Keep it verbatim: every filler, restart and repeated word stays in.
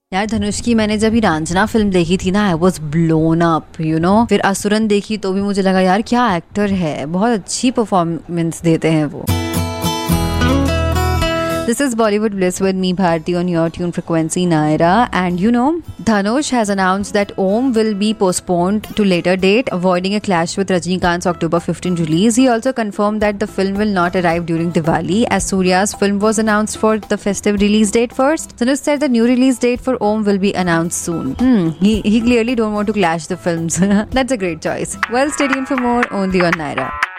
यार धनुष की मैंने जब ही रांझना फिल्म देखी थी ना, I was blown up you know. फिर असुरन देखी तो भी मुझे लगा यार क्या एक्टर है, बहुत अच्छी परफॉर्मेंस देते हैं वो। This is Bollywood Bliss with me Bharti on your tune frequency Naira, and you know Dhanush has announced that Om will be postponed to later date, avoiding a clash with Rajinikanth's October fifteenth release. He also confirmed that the film will not arrive during Diwali, as Surya's film was announced for the festive release date first. Dhanush said the new release date for Om will be announced soon. Hmm, he, he clearly don't want to clash the films. That's a great choice. Well, stay tuned for more only on Naira.